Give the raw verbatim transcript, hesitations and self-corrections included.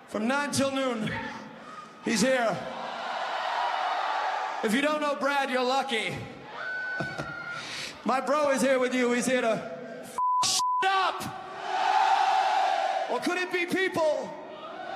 From nine till noon, he's here. If you don't know Brad, you're lucky. My bro is here with you. He's here to f*** up. Or could it be people